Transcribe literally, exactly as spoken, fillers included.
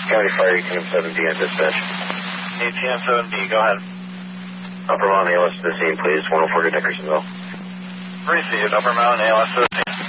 County Fire A T M seven B on dispatch. A T M seven B, go ahead. Upper Mountain A L S to the scene, please. one oh four to Dickersonville. Received, Upper Mountain A L S to the scene.